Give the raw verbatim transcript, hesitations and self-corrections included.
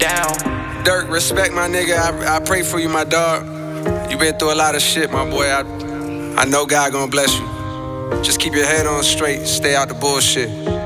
down. Dirk, respect my nigga. I, I pray for you, my dog. You been through a lot of shit, my boy. I, I know God gonna bless you. Just keep your head on straight. Stay out the bullshit.